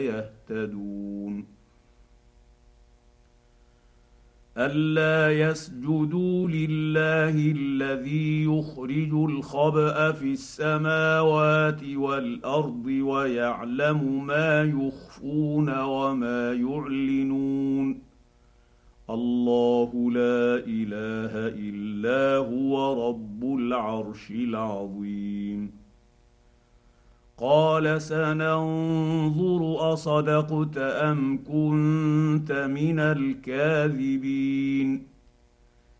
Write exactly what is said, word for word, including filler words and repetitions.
يهتدون الا يسجدوا لله الذي يخرج الخبا في السماوات والارض ويعلم ما يخفون وما يعلنون الله لا اله الا هو رب العرش العظيم قال سننظر اصدقت ام كنت من الكاذبين